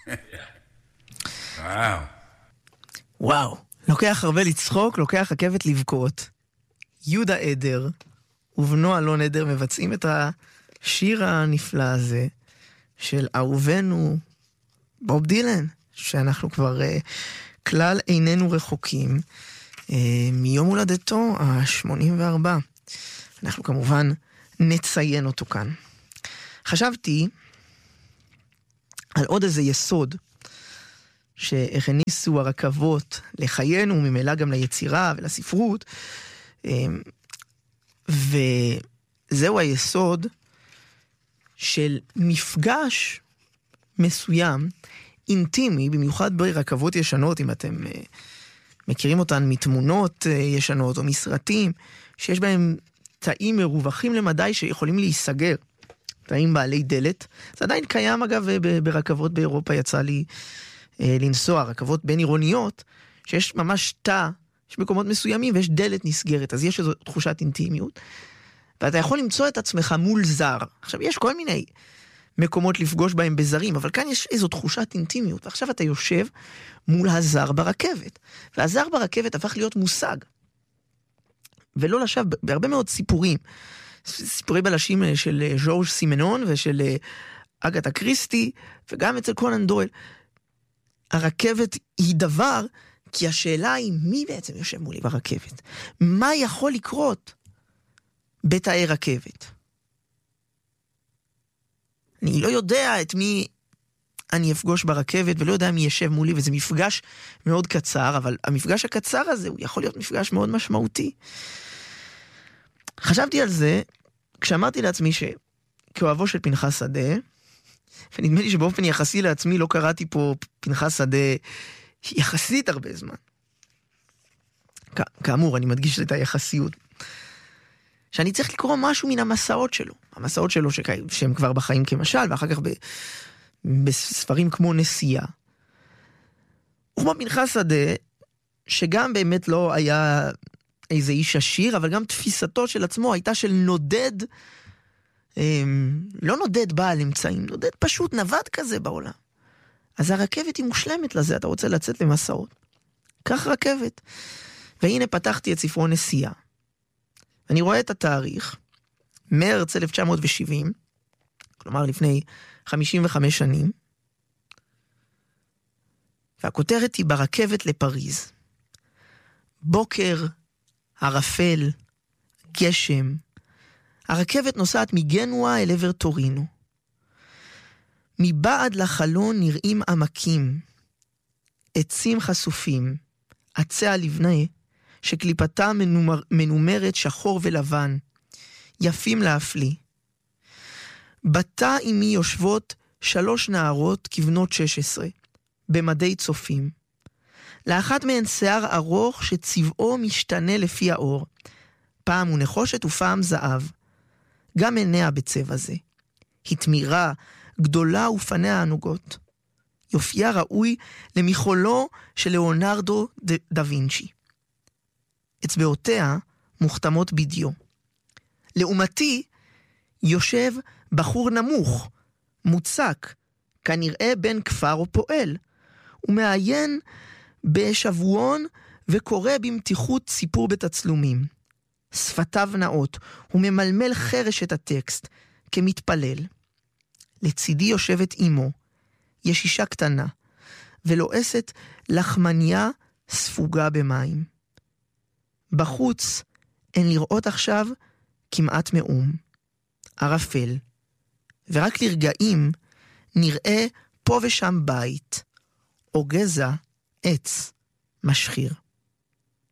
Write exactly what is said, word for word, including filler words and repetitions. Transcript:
וואו. וואו. לוקח הרבה לצחוק, לוקח רכבת לבכות. יהודה עדר ובנו אלון עדר מבצעים את השיר הנפלא הזה של אהובנו בוב דילן, שאנחנו כבר uh, כלל איננו רחוקים uh, מיום הולדתו ה-שמונים וארבע. אנחנו כמובן נציין אותו כאן. חשבתי על עוד איזה יסוד שהכניסו הרכבות לחיינו, ממילא גם ליצירה ולספרות, וזהו היסוד של מפגש מסוים, אינטימי, במיוחד ברכבות ישנות, אם אתם מכירים אותן מתמונות ישנות או מסרטים, שיש בהם תאים מרווחים למדי שיכולים להיסגר, תאים בעלי דלת. זה עדיין קיים אגב ברכבות באירופה, יצא לי לנסוע, רכבות בין עירוניות, שיש ממש תא, יש מקומות מסוימים ויש דלת נסגרת, אז יש איזו תחושת אינטימיות, ואתה יכול למצוא את עצמך מול זר. עכשיו, יש כל מיני מקומות לפגוש בהם בזרים, אבל כאן יש איזו תחושת אינטימיות, ועכשיו אתה יושב מול הזר ברכבת, והזר ברכבת הפך להיות מושג, ולא לשווא, בהרבה מאוד סיפורים, סיפורי בלשים של ז'ורג' סימנון ושל אגתה קריסטי, וגם אצל קונן דויל, הרכבת היא דבר, כי השאלה היא מי בעצם יושב מולי ברכבת? מה יכול לקרות בתאי רכבת? אני לא יודע את מי אני אפגוש ברכבת, ולא יודע מי ישב מולי, וזה מפגש מאוד קצר, אבל המפגש הקצר הזה הוא יכול להיות מפגש מאוד משמעותי. חשבתי על זה, כשאמרתי לעצמי שכאוהבו של פנחס שדה, ונדמה לי שבאופן יחסי לעצמי לא קראתי פה פנחס שדה יחסית הרבה זמן. כאמור, אני מדגיש את היחסיות. שאני צריך לקרוא משהו מן המסעות שלו. המסעות שלו שהם כבר בחיים כמשל, ואחר כך בספרים כמו נסיעה. וכמו פנחס שדה, שגם באמת לא היה איזה איש עשיר, אבל גם תפיסתו של עצמו הייתה של נודד, לא נודד בעל אמצעים, נודד פשוט נווד כזה בעולם. אז הרכבת היא מושלמת לזה, אתה רוצה לצאת למסעות. כך רכבת. והנה פתחתי את ספרו נסיעה. אני רואה את התאריך, מרץ אלף תשע מאות שבעים, כלומר לפני חמישים וחמש שנים, והכותרת היא ברכבת לפריז. בוקר, ערפל, גשם, הרכבת נוסעת מגנואה אל עבר טורינו. מבעד לחלון נראים עמקים, עצים חשופים, עצי הלבנה, שקליפתה מנומר, מנומרת שחור ולבן, יפים להפליא. בתא עמי יושבות שלוש נערות כבנות שש עשרה, במדי צופים. לאחת מהן שיער ארוך שצבעו משתנה לפי האור, פעם הוא נחושת ופעם זהב. גם עיניה בצבע זה. היא תמירה, גדולה ופניה הנוגות. יופייה ראוי למיכולו של ליאונרדו דה וינצ'י. אצבעותיה מוכתמות בדיו. לעומתי יושב בחור נמוך, מוצק, כנראה בן כפר או פועל. הוא מעיין בשבועון וקורא במתיחות סיפור בתצלומים. שפתיו נאות, הוא ממלמל חרש את הטקסט, כמתפלל. לצידי יושבת אמו, ישישה קטנה, ולועסת לחמניה ספוגה במים. בחוץ אין לראות עכשיו כמעט מאום, ערפל, ורק לרגעים נראה פה ושם בית, או גזע עץ משחיר.